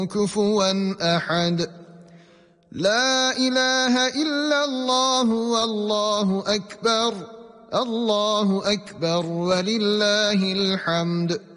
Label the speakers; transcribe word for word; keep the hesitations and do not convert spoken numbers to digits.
Speaker 1: كفوا أحد. لا إله إلا الله والله أكبر. الله أكبر ولله الحمد.